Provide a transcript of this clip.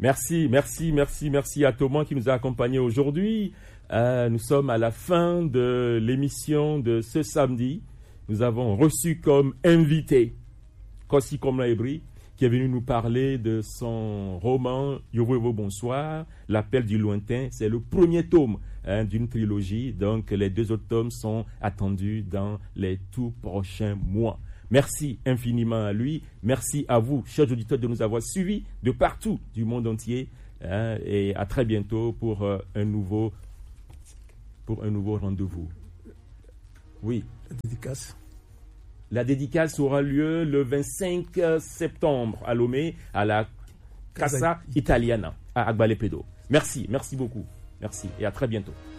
Merci à Thomas qui nous a accompagnés aujourd'hui. Nous sommes à la fin de l'émission de ce samedi. Nous avons reçu comme invité Kossi Komla-Ebri, qui est venu nous parler de son roman Yovo Yovo Bonsoir, L'appel du lointain. C'est le premier tome d'une trilogie, donc les 2 autres tomes sont attendus dans les tout prochains mois. Merci infiniment à lui. Merci à vous, chers auditeurs, de nous avoir suivis de partout du monde entier. Et à très bientôt pour un nouveau rendez-vous. Oui. La dédicace aura lieu le 25 septembre à Lomé, à la Casa Italiana, à Agbalepedo. Merci beaucoup. Merci et à très bientôt.